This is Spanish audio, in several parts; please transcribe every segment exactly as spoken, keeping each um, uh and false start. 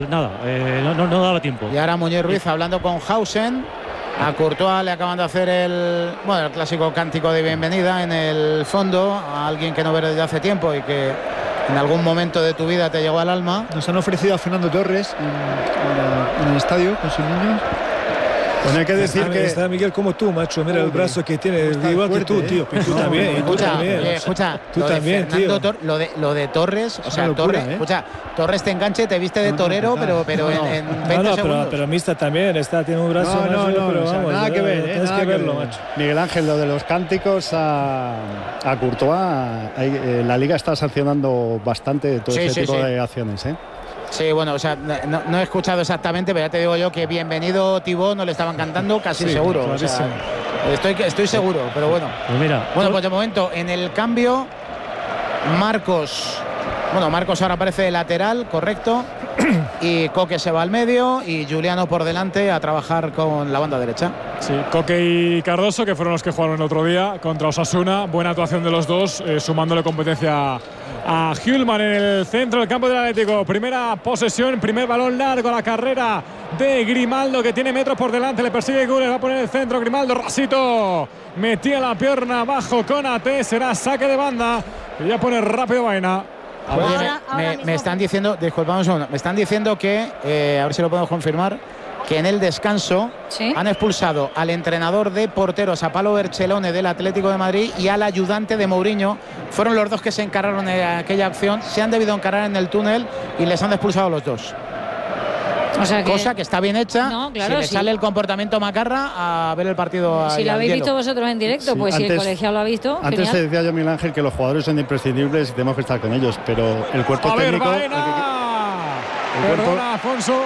nada, eh, no, no, no daba tiempo. Y ahora Muñoz Ruiz hablando con Hausen. A Courtois le acaban de hacer el, bueno, el clásico cántico de bienvenida en el fondo a alguien que no ves desde hace tiempo y que en algún momento de tu vida te llegó al alma. Nos han ofrecido a Fernando Torres en, en, la, en el estadio con sus niños. Bueno, hay que decir está, que está Miguel como tú, macho. Mira, Uy, el brazo que tiene, igual fuerte, que tú, ¿eh? tío. Y tú No, también, y tú escucha, también. oye, escucha, Tú lo de también, Fernando tío. Tor, lo de lo de Torres, o Es sea, una locura, Torres, ¿eh? escucha, Torres te enganche, te viste de No, no, torero, no, pero pero no, no. en, en No, veinte no, segundos. pero, pero Mista también está, tiene un brazo. No, no, macho, no, pero o sea, vamos, nada que ver, ¿eh? tienes Nada que que verlo, ver. macho. Miguel Ángel, lo de los cánticos a, a Courtois, hay, eh, la Liga está sancionando bastante todo Sí, ese sí, tipo sí. de acciones, ¿eh? Sí, bueno, o sea, no, no he escuchado exactamente, pero ya te digo yo que bienvenido Thibaut no le estaban cantando casi Sí, seguro. O sea, estoy, estoy seguro, pero bueno. Pues mira, Bueno, pues de momento en el cambio, Marcos. Bueno, Marcos ahora aparece de lateral, correcto. Y Coque se va al medio y Juliano por delante a trabajar con la banda derecha. Sí, Coque y Cardoso, que fueron los que jugaron el otro día contra Osasuna. Buena actuación de los dos, eh, sumándole competencia a Hjulman en el centro del campo del Atlético. Primera posesión, primer balón largo a la carrera de Grimaldo, que tiene metros por delante. Le persigue Gules, va a poner el centro. Grimaldo, rasito. Metía la pierna abajo con A T. Será saque de banda. Y ya pone rápido Baena. Oye, Ahora- me, ahora me- mismo. me están diciendo, disculpame un segundo, me están diciendo que, eh, a ver si lo podemos confirmar, que en el descanso Sí. han expulsado al entrenador de porteros, a Palo Berchelone del Atlético de Madrid, y al ayudante de Mourinho. Fueron los dos que se encargaron de aquella acción, se han debido encargar en el túnel y les han expulsado a los dos. O sea que, Cosa que está bien hecha. No, claro, si le sí. sale el comportamiento macarra a ver el partido. si ahí lo al habéis hielo. visto vosotros en directo, Sí, pues si el antes- colegiado lo ha visto, Antes genial. te decía yo, Miguel Ángel, que los jugadores son imprescindibles y tenemos que estar con ellos, pero el cuerpo A ver, técnico... el que- Baena. el cuerpo- Perdona, Afonso.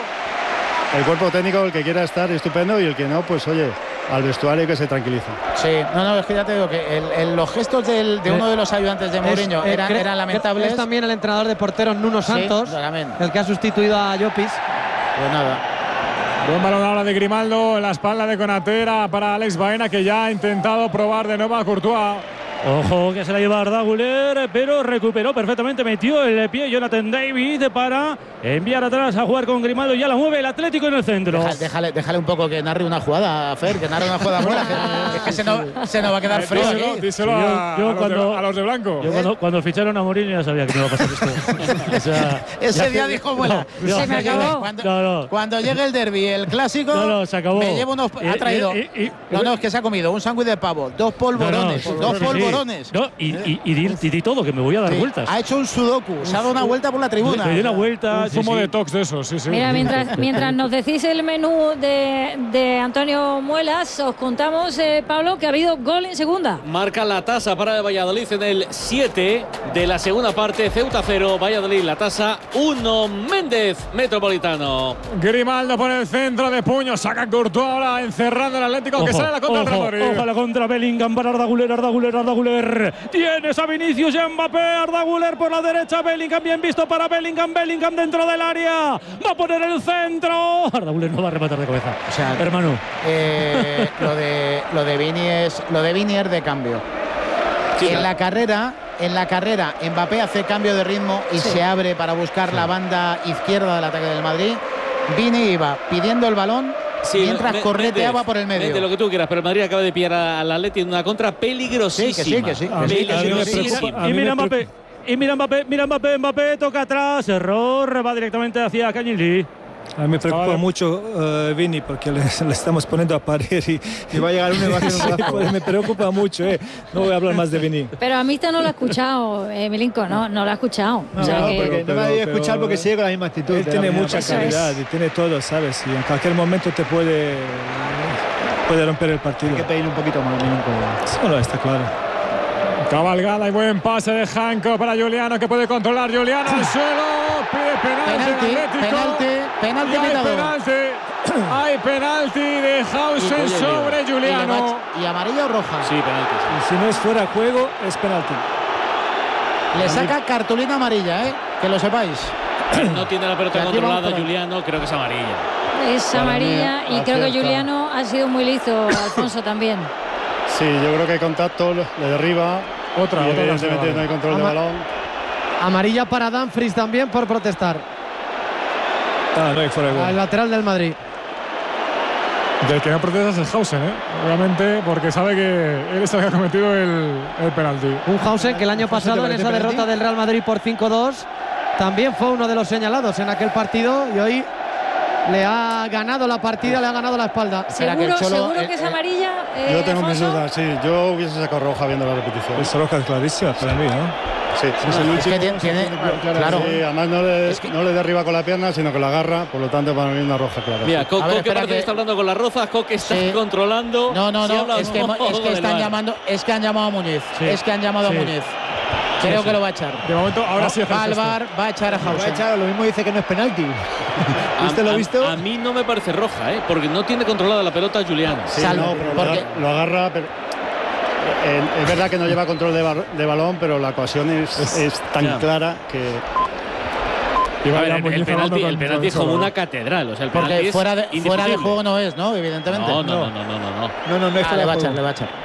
El cuerpo técnico, el que quiera estar, estupendo, y el que no, pues oye, al vestuario que se tranquiliza. Sí, no, no, es que ya te digo que el- el- los gestos del- de uno de los ayudantes de Mourinho Es- eh, eran, cre- eran lamentables. Es también el entrenador de porteros Nuno Sí, Santos, también. el que ha sustituido a Llopis. Pues nada. Buen balón ahora de Grimaldo en la espalda de Conatera para Alex Baena, que ya ha intentado probar de nuevo a Courtois. ojo que se la lleva Arda Güler, pero recuperó perfectamente, metió el pie Jonathan David para enviar atrás a jugar con Grimaldo. Ya la mueve el Atlético en el centro. Deja- déjale, déjale un poco que narre una jugada, Fer, que narre una jugada buena, que, es que se nos, se nos va a quedar frío Díselo, aquí. díselo Sí, yo- a, yo a los cuando- de, a los de blanco. Yo cuando, cuando ficharon a Mourinho ya sabía que no iba a pasar esto. O sea, Ese ya- día dijo, bueno, no, Se me acabó. Cuando, No, no. cuando llegue el derbi, el clásico, No, no, se acabó. me llevo unos. Y- Ha traído. y- y- no, no, es que se ha comido un sándwich de pavo, dos polvorones, No, no, dos sí, polvorones. no, y, y, y di, y di todo, que me voy a dar Sí, vueltas. ha hecho un sudoku, se ha dado una vuelta por la tribuna. Me di una vuelta. Un sí, zumo sí. de tox de esos, sí, sí. Mira, mientras, mientras nos decís el menú de, de Antonio Muelas, os contamos, eh, Pablo, que ha habido gol en segunda. Marca la tasa para el Valladolid en el siete de la segunda parte. Ceuta cero, Valladolid la tasa uno. Méndez, Metropolitano. Grimaldo por el centro de puño, saca Courtois ahora encerrando el Atlético, que Ojo, sale la contra del Real ojo, Madrid. ojo a la contra Bellingham para Arda Güler, Arda Güler, Arda Güler. Tienes a Vinicius y a Mbappé, Arda Güler por la derecha, Bellingham bien visto para Bellingham, Bellingham dentro del área. Va a poner el centro. Arda Güler no va a rematar de cabeza. O sea, hermano. Eh, lo de lo de Vini es lo de Vini es de cambio. Sí, en claro. la carrera, en la carrera, Mbappé hace cambio de ritmo y se abre para buscar la banda izquierda del ataque del Madrid. Vini iba pidiendo el balón Sí, mientras Me- correteaba Méndez, por el medio. Méndez, lo que tú quieras, pero el Madrid acaba de pillar al Atleti en una contra peligrosísima. Sí, que sí, que sí, que sí. A mí me Peligrosísima. preocupa- A Y mí mira me Mbappé. Y mira Mbappé, mira Mbappé, Mbappé toca atrás, error, va directamente hacia Kangin Lee. A mí me preocupa Vale. mucho eh, Vini, porque le, le estamos poniendo a parir y, Y va a llegar uno y va a hacer un Sí, brazo. pues me preocupa mucho, eh. No voy a hablar más de Vini. Pero a mí esta no lo ha escuchado, eh, Milinko, no, no lo ha escuchado. No, O sea No, que- porque pero- no me había pero- escuchar porque sigue con la misma actitud. Él de la tiene primera mucha parte. calidad y tiene todo, ¿sabes? Y en cualquier momento te puede, puede romper el partido. Hay que pedir un poquito más. Milinko. Bueno, está claro. Cabalgada y buen pase de Janko para Juliano, que puede controlar. Juliano al suelo, pide penalti, Penalti, el Atlético. penalti, penalti Y hay pitado. penalti. Hay penalti de Hausen Oye, sobre Y, le Juliano. mach- y amarilla o roja. Sí, penalti. Y si no es fuera de juego, es penalti. Le saca cartulina amarilla, ¿eh? Que lo sepáis. No tiene la pelota Y aquí controlada vamos por ahí. Juliano, creo que es amarilla. es Para mí, amarilla y creo que acierta. Juliano ha sido muy listo, Alfonso también. Sí, yo creo que hay contacto, le derriba. Otra, y otra. evidentemente no hay control de Ama- balón. Amarilla para Dumfries también por protestar. Ah, no hay fuera de gol. Al lateral del Madrid. Del que no protesta es Hausen, ¿eh? Obviamente, porque sabe que él es el que ha cometido el, el penalti. Un Hausen que el año pasado en esa derrota del Real Madrid por cinco dos también fue uno de los señalados en aquel partido y hoy le ha ganado la partida, le ha ganado la espalda. Seguro que, Cholo, seguro que es amarilla. Eh, yo tengo mis Alfonso. dudas, sí. Yo hubiese sacado roja viendo la repetición. Es roja clarísima para mí, ¿no? Sí, sí, es el último. Es que tiene, tiene, claro, claro. Sí, además no le, es que, no le derriba con la pierna, sino que la agarra, por lo tanto para mí una roja clara. Mira, sí. Coque ver, parece que está hablando con las rozas, Coque está sí. controlando. No, no, si no, es que, es que están llamando, es que han llamado a Muñiz, sí. es que han llamado sí. a Muñiz. Creo sí, que sí. lo va a echar. De momento, ahora no, sí. Va al bar, va a echar a Hausen. Va a echar, lo mismo dice que no es penalti. ¿Usted lo ha visto? A, a mí no me parece roja, ¿eh? Porque no tiene controlada la pelota Julián. Sí, Salvo, no, pero porque... lo agarra, pero eh, es verdad que no lleva control de, bar, de balón, pero la ocasión es, es, es tan ya. clara que... A ver, el, el penalti, el penalti es como una catedral. O sea, el porque es fuera de, fuera de juego no es, ¿no? Evidentemente. No, no, no, no, no. No, no, no, no es ah, le va a echar, le va a echar.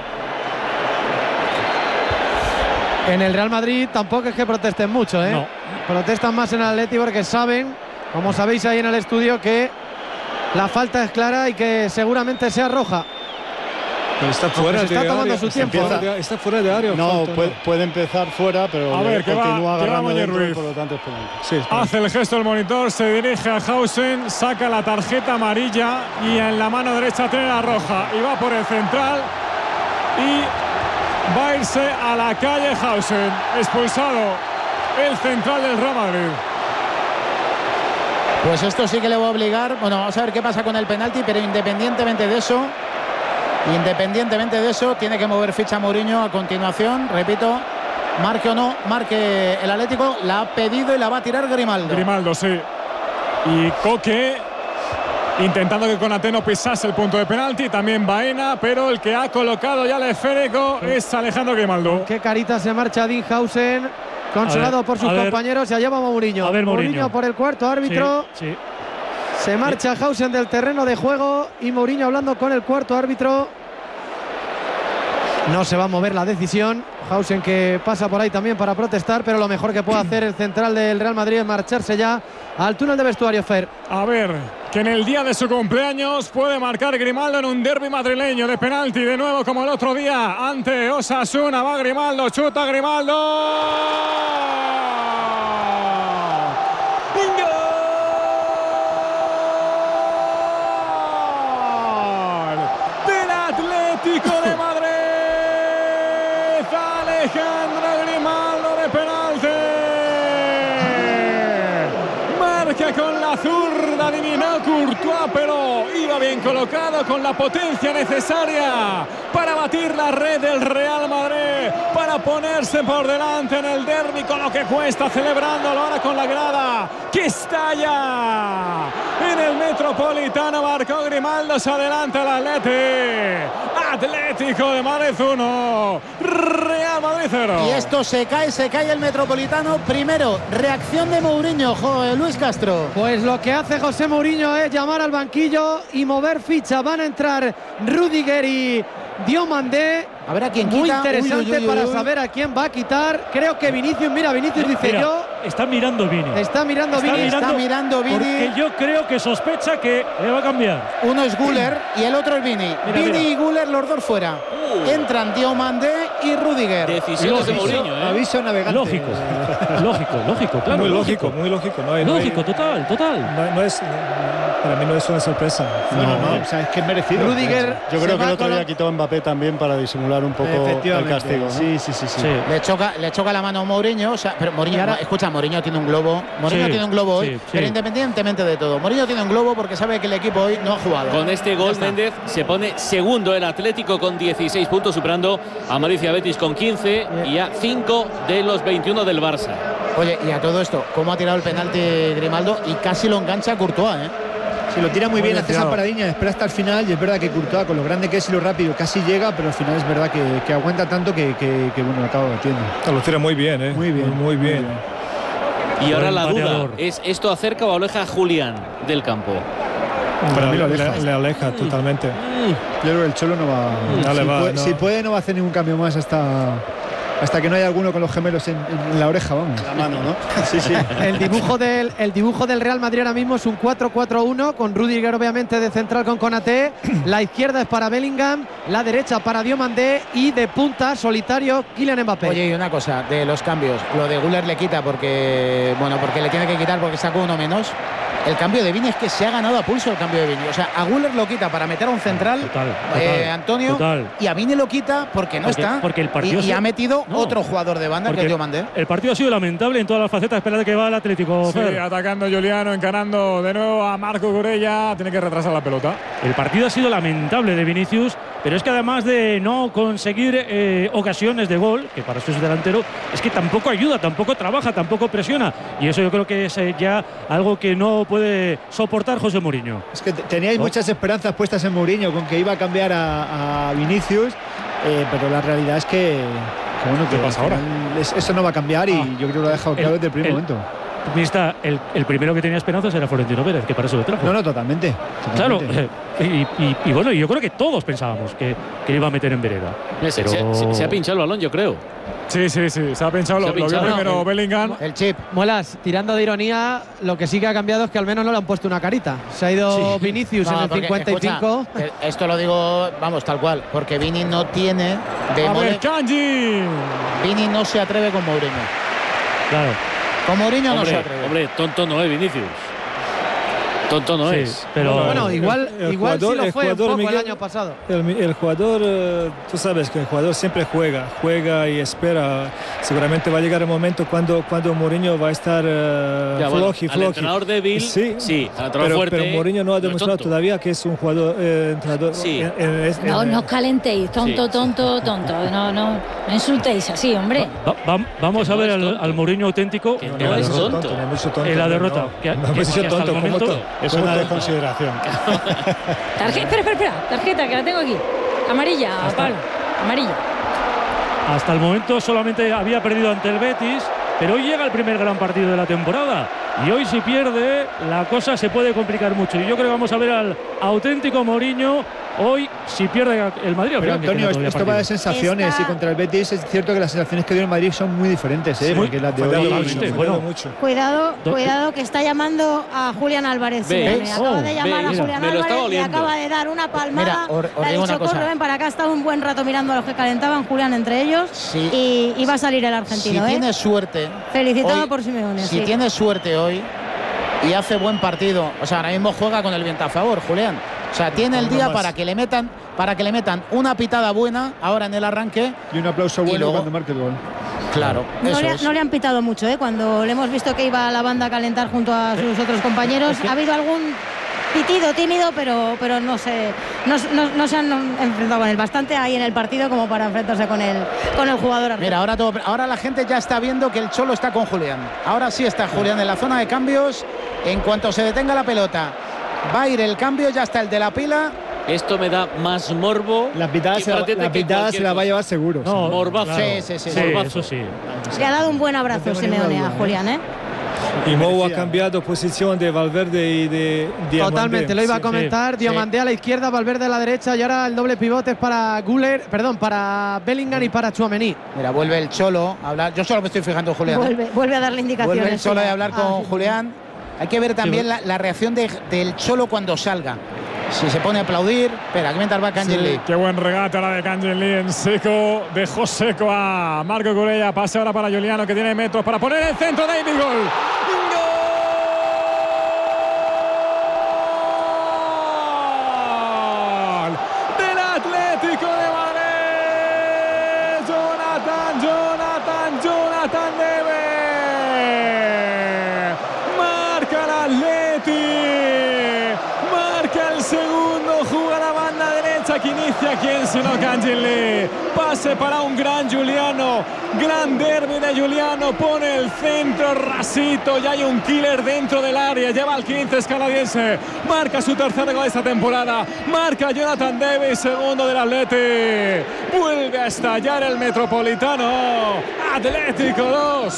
En el Real Madrid tampoco es que protesten mucho, ¿eh? No. Protestan más en el Atleti porque saben, como sabéis ahí en el estudio, que la falta es clara y que seguramente sea roja. Pero está fuera de área. Está tomando su tiempo. Empieza, está fuera de área. No, falta, puede, no, puede empezar fuera, pero a ver, continúa va, agarrando dentro, Ruiz. Por lo tanto es penalti. Sí, es Hace el gesto el monitor, se dirige a Hausen, saca la tarjeta amarilla y en la mano derecha tiene la roja. Y va por el central y va a irse a la calle Hausen. Expulsado el central del Real Madrid. Pues esto sí que le va a obligar. Bueno, vamos a ver qué pasa con el penalti, pero independientemente de eso, independientemente de eso, tiene que mover ficha Mourinho a continuación. Repito, marque o no, marque el Atlético, la ha pedido y la va a tirar Grimaldo. Grimaldo, sí. Y Coque intentando que Konaté no pisase el punto de penalti, también Baena, pero el que ha colocado ya el esférico es Alejandro Grimaldo. Qué carita se marcha Dean Hausen, consolado ver, por sus compañeros, ya lleva Mourinho. A ver, Mourinho. Mourinho por el cuarto árbitro. Sí, sí. Se marcha Hausen del terreno de juego y Mourinho hablando con el cuarto árbitro. No se va a mover la decisión. Hausen que pasa por ahí también para protestar, pero lo mejor que puede hacer el central del Real Madrid es marcharse ya al túnel de vestuario, Fer. A ver, que en el día de su cumpleaños puede marcar Grimaldo en un derbi madrileño de penalti, de nuevo como el otro día ante Osasuna. Va Grimaldo, chuta Grimaldo. Atlético de Madrid, Alejandro Grimaldo de penalti, marca con la zurda, adivinó Courtois, pero iba bien colocado con la potencia necesaria para batir la red del Real Madrid, para ponerse por delante en el derbi, con lo que cuesta, celebrándolo ahora con la grada que estalla en el Metropolitano. Marcó Grimaldo, se adelanta el Atleti. Atlético de Madrid uno, Real Madrid cero. Y esto se cae, se cae el Metropolitano. Primero, reacción de Mourinho, Joder, Luis Castro. Pues lo que hace José Mourinho es llamar al banquillo y mover ficha. Van a entrar Rudiger y Diomandé. A ver a quién Muy quita. interesante uy, uy, uy, para uy. saber a quién va a quitar. Creo que Vinicius, mira, Vinicius dice Mira, yo. Está mirando Vini. Está mirando Está Vini. Está mirando Vini. Porque yo creo que sospecha que le va a cambiar. Uno es Güler y el otro es Vini. Mira, Vini mira. y Güler, los dos fuera. Uh. Entran Diomandé y Rudiger. Decisiones de Lógico. Mourinho, ¿eh? Aviso navegante. Lógico, lógico, lógico, claro. muy lógico, muy lógico. No hay, no hay- Lógico, total, total. no, no es, para mí no es una sorpresa. No, no, no, o sea, es que es merecido. Rudiger. Yo se creo que va el otro con día la- quitó a Mbappé también para disimular un poco el Efectivamente. castigo, ¿no? Sí, sí, sí, sí. Sí. Le choca, le choca la mano a Mourinho, o sea, pero Mourinho, Y ahora- escucha, Mourinho tiene un globo. Mourinho Sí, tiene un globo hoy, sí, sí. pero independientemente de todo, Mourinho tiene un globo porque sabe que el equipo hoy no ha jugado. Con este Ya gol está. Méndez se pone segundo el Atlético con dieciséis puntos, superando a Malicia Betis con quince y a cinco de los veintiuno del Barça. Oye, y a todo esto, cómo ha tirado el penalti Grimaldo y casi lo engancha a Courtois, ¿eh? Si lo tira muy, Muy bien, bien hace esa tirado. paradilla, espera hasta el final y es verdad que Courtois, con lo grande que es y lo rápido, casi llega, pero al final es verdad que, que aguanta tanto que, que, que, bueno, lo acaba batiendo. Lo tira muy bien, ¿eh? Muy bien, Muy, muy bien. Y ahora Buen la duda pateador. es, ¿esto acerca o aleja a Julián del campo? Para mí lo le, aleja. le- le aleja totalmente. Yo creo que el Cholo no va. No si, le va, puede, no. si puede, no va a hacer ningún cambio más hasta, hasta que no haya alguno con los gemelos en, en la oreja, vamos. La mano, ¿no? Sí, sí. El dibujo del, el dibujo del Real Madrid ahora mismo es un cuatro cuatro uno con Rudiger obviamente de central con Konaté. La izquierda es para Bellingham, la derecha para Diomandé y de punta solitario Kylian Mbappé. Oye, y una cosa de los cambios, lo de Güler le quita porque, bueno, porque le tiene que quitar porque sacó uno menos. El cambio de Vini es que se ha ganado a pulso el cambio de Vini. O sea, a Güler lo quita para meter a un central, total, eh, total, Antonio, total. y a Vini lo quita porque no porque, está. Porque el partido y, y ha metido no, otro jugador de banda que es Diomandé. El partido ha sido lamentable en todas las facetas. Espérate que va el Atlético. Sí, Fer. atacando Juliano, encarando de nuevo a Marco Corella. Tiene que retrasar la pelota. El partido ha sido lamentable de Vinicius, pero es que además de no conseguir eh, ocasiones de gol, que para eso es delantero, es que tampoco ayuda, tampoco trabaja, tampoco presiona. Y eso yo creo que es eh, ya algo que no puede soportar José Mourinho. Es que teníais ¿no? muchas esperanzas puestas en Mourinho con que iba a cambiar a, a Vinicius, eh, pero la realidad es que, que bueno, ¿qué que pasa ahora? Es, eso no va a cambiar y ah, yo creo que lo ha dejado claro el, desde el primer el, momento. Está, el, el primero que tenía esperanzas era Florentino Pérez, que para eso lo trajo. No, no, totalmente. totalmente. Claro, eh, y, y, y bueno, yo creo que todos pensábamos que, que iba a meter en vereda. Pero... Se, se, se ha pinchado el balón, yo creo. Sí, sí, sí, se ha pinchado, se lo, ha pinchado. Lo vio primero el, Bellingham. El chip. Muelas, tirando de ironía, lo que sí que ha cambiado es que al menos no le han puesto una carita. Se ha ido sí. Vinicius no, en el porque, cincuenta y cinco. Escucha, esto lo digo, vamos, tal cual, porque Vini no tiene de a ver, Kanji. Vini no se atreve con Mourinho. Claro. Con Mourinho hombre, no se atreve. Hombre, tonto no es Vinicius. Tonto no sí, es. Pero bueno, bueno igual, el, el igual jugador, sí lo fue el, jugador, un poco Miguel, el año pasado. El, el jugador, uh, tú sabes que el jugador siempre juega, juega y espera. Seguramente va a llegar el momento cuando, cuando Mourinho va a estar uh, ya, bueno, floji, floji. Al entrenador débil, sí, sí al entrenador pero, fuerte. Pero Mourinho no ha demostrado tonto. todavía que es un jugador eh, entrenador. Sí. En, en, en, no, en, no os calentéis, tonto, sí. tonto, tonto. No, no, no insultéis así, hombre. Va, va, vamos que a no ver al, al Mourinho auténtico. Que no, no es tonto. tonto. No es tonto en la derrota. No, que, no, que, que, que tonto, hasta el momento, es una desconsideración. Tarjeta, espera, espera, espera. Tarjeta, que la tengo aquí. Amarilla, Pablo. Amarilla. Hasta el momento solamente había perdido ante el Betis, pero hoy llega el primer gran partido de la temporada. Y hoy si pierde, la cosa se puede complicar mucho. Y yo creo que vamos a ver al auténtico Mourinho hoy si pierde el Madrid. Pero Antonio, esto partido. va de sensaciones. Está... Y contra el Betis es cierto que las sensaciones que dio el Madrid son muy diferentes, ¿eh? Sí, porque las de hoy... Mucho, bueno. mucho. Cuidado, cuidado que está llamando a Julián Álvarez. Sí, me acaba oh, de llamar ve, a Julián mira, Álvarez y acaba de dar una palmada. Mira, or, or le ha dicho, corre, ven para acá. Está un buen rato mirando a los que calentaban Julián entre ellos. Sí. Y, y va a salir el argentino. Si ¿eh? tiene suerte... Felicitado hoy, por Simeone. Si sí. tiene suerte hoy y hace buen partido, o sea, ahora mismo juega con el viento a favor, Julián. O sea, tiene el día para que le metan para que le metan una pitada buena ahora en el arranque. Y un aplauso bueno luego, cuando marque el gol. Claro. No, eso le, es. no le han pitado mucho, ¿eh? Cuando le hemos visto que iba la banda a calentar junto a sus otros compañeros. Ha habido algún pitido tímido, pero, pero no, se, no, no, no se han enfrentado con él. Bastante ahí en el partido como para enfrentarse con el, con el jugador argentino. Mira, ahora, todo, ahora la gente ya está viendo que el Cholo está con Julián. Ahora sí está Julián en la zona de cambios. En cuanto se detenga la pelota, va a ir el cambio, ya está el de la pila. Esto me da más morbo. La pitada, se la, la, pitada se la va a llevar seguro. No, morbazo. Claro. Sí, sí, sí. sí morbazo. Eso sí. Le ha dado un buen abrazo no Simeone a Julián, ¿eh? Y Mou ha cambiado posición de Valverde y de Diomandé. Totalmente, lo iba a comentar. Sí, Diomandé sí. a la izquierda, Valverde a la derecha y ahora el doble pivote es para Güler, perdón, para Bellingham y para Tchouaméni. Mira, vuelve el Cholo a hablar. Yo solo me estoy fijando en Julián. Vuelve, ¿eh? vuelve a darle indicaciones. Vuelve el Cholo sí, a hablar ah, con sí, Julián. Hay que ver también la, la reacción de, del Cholo cuando salga. Si se pone a aplaudir. Espera, que mientras va Kangin Lee. Sí, qué buen regate ahora de Kangin Lee en seco. Dejó seco a Marco Corella. Pase ahora para Juliano, que tiene metros para poner el centro. David, gol. ¡Gol! Del Atlético de Madrid. Jonathan, Jonathan, Jonathan Debe. Marca el Atleti. Segundo, juega la banda derecha que inicia quien sino Kangin Lee. Pase para un gran Juliano. Gran derbi de Juliano. Pone el centro rasito. Y hay un killer dentro del área. Lleva al quince, es canadiense. Marca su tercer gol esta temporada. Marca Jonathan Davis, segundo del Atleti. Vuelve a estallar el Metropolitano. Atlético dos.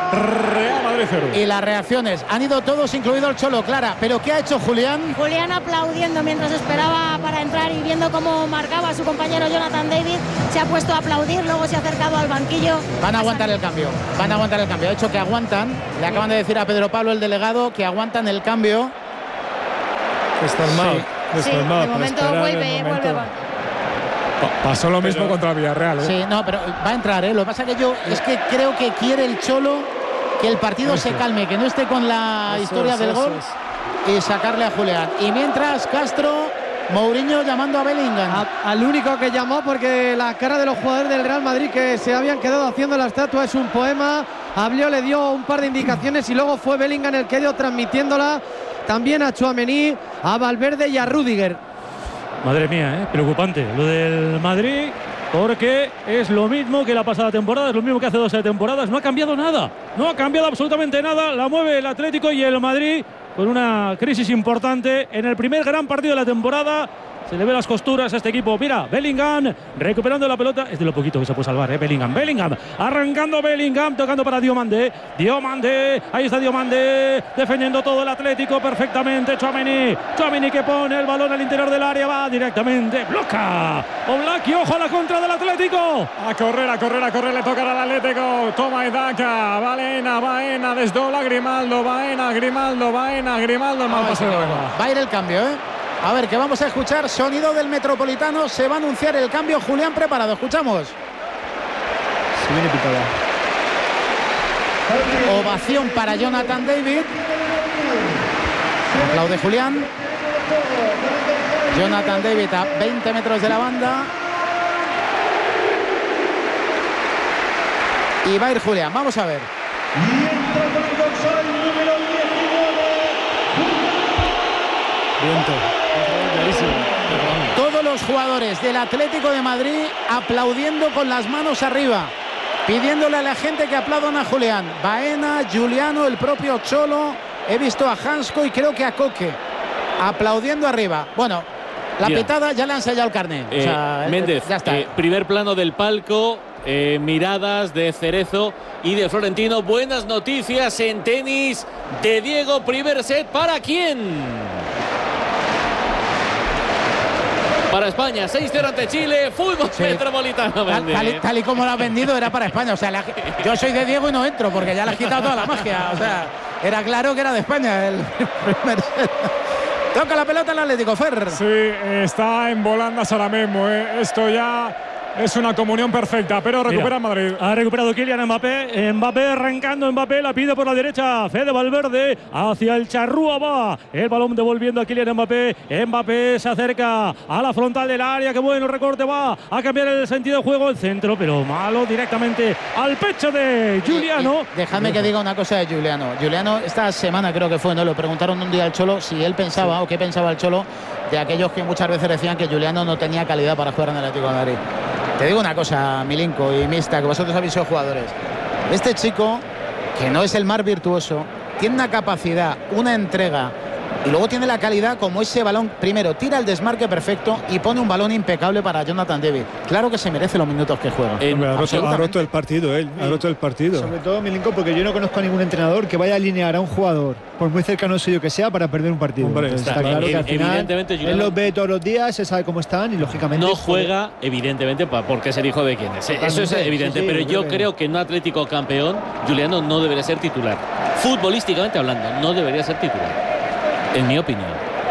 Real Madrid cero. Y las reacciones, han ido todos, incluido el Cholo, Clara. ¿Pero qué ha hecho Julián? Julián aplaudiendo mientras esperaba para entrar y viendo cómo marcaba a su compañero Jonathan David, se ha puesto a aplaudir, luego se ha acercado al banquillo. Van a aguantar el cambio, van a aguantar el cambio. De hecho, que aguantan, le acaban de decir a Pedro Pablo, el delegado, que aguantan el cambio. Es normal, sí. es Sí, normal. de momento vuelve, vuelve. Pasó lo mismo pero, contra el Villarreal. ¿eh? Sí, no, pero va a entrar, ¿eh? Lo que pasa que yo es que creo que quiere el Cholo que el partido eso. se calme, que no esté con la Eso historia es, del eso gol es. y sacarle a Julián. Y mientras Castro, Mourinho llamando a Bellingham. A, al único que llamó, porque la cara de los jugadores del Real Madrid que se habían quedado haciendo la estatua es un poema. Habló, le dio un par de indicaciones y luego fue Bellingham el que dio transmitiéndola también a Tchouaméni, a Valverde y a Rüdiger. Madre mía, ¿eh? Preocupante lo del Madrid, porque es lo mismo que la pasada temporada, es lo mismo que hace doce temporadas. No ha cambiado nada, no ha cambiado absolutamente nada. La mueve el Atlético y el Madrid con una crisis importante en el primer gran partido de la temporada. Se le ve las costuras a este equipo. Mira, Bellingham recuperando la pelota. Es de lo poquito que se puede salvar, ¿eh? Bellingham, Bellingham, arrancando Bellingham, tocando para Diomande. Diomande, ahí está Diomande, defendiendo todo el Atlético perfectamente. Tchouaméni, Tchouaméni que pone el balón al interior del área, va directamente, bloca. Oblak y ojo a la contra del Atlético. A correr, a correr, a correr, le toca al Atlético. Toma Edaka, Baena, Baena, desdobla Grimaldo, Baena, Grimaldo, Baena, Grimaldo, el mal pase de Baena. Va a ir el cambio, ¿eh? A ver, que vamos a escuchar sonido del Metropolitano. Se va a anunciar el cambio. Julián, preparado. Escuchamos. Se viene pitada. Ovación para Jonathan David. Aplaude Julián. Jonathan David a veinte metros de la banda. Y va a ir Julián. Vamos a ver. Viento. Todos los jugadores del Atlético de Madrid aplaudiendo con las manos arriba, pidiéndole a la gente que aplaudan a Julián. Baena, Giuliano, el propio Cholo. He visto a Hansko y creo que a Coque aplaudiendo arriba. Bueno, la Mira. pitada ya le han sellado el carnet. Eh, o sea, Méndez, ya está. eh, primer plano del palco, eh, miradas de Cerezo y de Florentino. Buenas noticias en tenis de Diego. Primer set, ¿para quién? Para España, seis cero ante Chile, fútbol Sí. metropolitano. Tal, tal y, tal y como lo ha vendido era para España. O sea, la- yo soy de Diego y no entro porque ya le has quitado toda la magia. O sea, era claro que era de España el primer set. Toca la pelota el Atlético, Fer. Sí, está en volandas ahora mismo. ¿eh? Esto ya es una comunión perfecta, pero recupera Mira, Madrid. ha recuperado Kylian Mbappé. Mbappé arrancando, Mbappé la pide por la derecha. Fede Valverde hacia el Charrúa va. El balón devolviendo a Kylian Mbappé. Mbappé se acerca a la frontal del área. Qué bueno recorte, va a cambiar el sentido de juego. El centro, pero malo directamente al pecho de Giuliano. Y- y dejadme que diga una cosa de Giuliano. Giuliano, esta semana creo que fue, ¿no? Le preguntaron un día al Cholo si él pensaba o qué pensaba el Cholo de aquellos que muchas veces decían que Giuliano no tenía calidad para jugar en el Atlético de Madrid. Te digo una cosa, Milinko y Mista, que vosotros habéis sido jugadores. Este chico, que no es el más virtuoso, tiene una capacidad, una entrega y luego tiene la calidad como ese balón. Primero, tira el desmarque perfecto y pone un balón impecable para Jonathan David. Claro que se merece los minutos que juega. En- Hombre, ha, roto, ha absolutamente. roto el partido, él. Ha roto el partido. Sobre todo, Milinko, porque yo no conozco a ningún entrenador que vaya a alinear a un jugador, por muy cercano suyo que sea, para perder un partido. Hombre, Entonces, está está claro claro. que al final Evidentemente, él Giuliano- los ve todos los días, se sabe cómo están y lógicamente No joder, juega, evidentemente, pa- porque es el hijo de quién es. Eso es Totalmente, evidente, sí, sí, pero yo yo creo que- creo que en un Atlético campeón, Giuliano no debería ser titular. Futbolísticamente hablando, no debería ser titular. En mi opinión.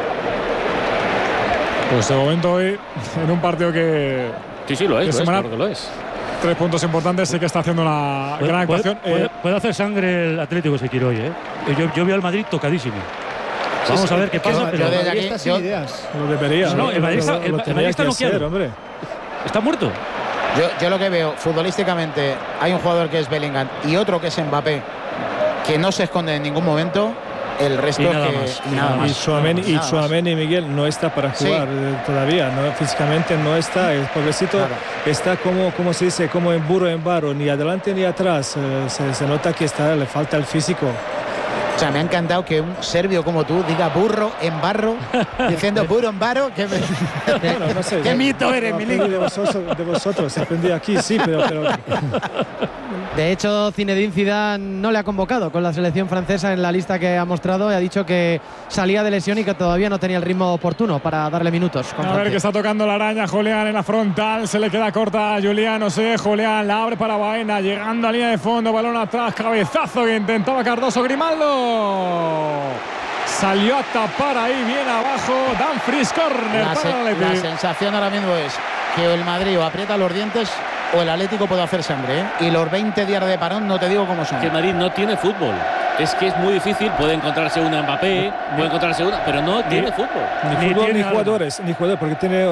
Pues de momento hoy, en un partido que Sí, sí, lo es, De lo es, semana- claro que lo es. tres puntos importantes, sí que está haciendo una Puede, gran puede- actuación. puede- Eh, puede hacer sangre el Atlético si quiere hoy, ¿eh? Yo, yo veo al Madrid tocadísimo. Vamos a ver qué pasa, yo- pero yo desde Madrid aquí- está sin yo- ideas. Lo debería. No, no, el Madrid está- Lo- el- lo el tenía Madrid está que noqueado. hacer, hombre. está muerto. Yo, yo lo que veo futbolísticamente, hay un jugador que es Bellingham y otro que es Mbappé, que no se esconde en ningún momento. El resto Y es nada que más, y y nada nada más. Y Tchouaméni, y Nada más. Tchouaméni, Miguel, no está para Sí. jugar eh, todavía, ¿no? Físicamente no está, el pobrecito Claro. está como, como se dice, como en burro en barro, ni adelante ni atrás, eh, se, se nota que está, le falta el físico. O sea, me ha encantado que un serbio como tú diga burro en barro, diciendo burro en barro. Que me- Bueno, no sé, Qué yo- mito yo eres, aprendí Milinko. de vosotros, de vosotros, aprendí aquí, sí, pero, pero De hecho, Zinedine Zidane no le ha convocado con la selección francesa en la lista que ha mostrado y ha dicho que salía de lesión y que todavía no tenía el ritmo oportuno para darle minutos. A ver que está tocando la araña Julián en la frontal, se le queda corta a Julián, no sé, Julián la abre para Baena, llegando a línea de fondo, balón atrás, cabezazo que intentaba Cardoso, Grimaldo. Salió a tapar ahí bien abajo, Dumfries, córner la, para el se, Atleti. la sensación ahora mismo es que el Madrid o aprieta los dientes o el Atlético puede hacer sangre, ¿eh? Y los veinte días de parón no te digo cómo son. Que el Madrid no tiene fútbol. Es que es muy difícil, puede encontrarse una Mbappé, puede encontrarse una, pero no tiene fútbol. Ni, Ni fútbol tiene ni alma. jugadores, ni jugadores, porque tiene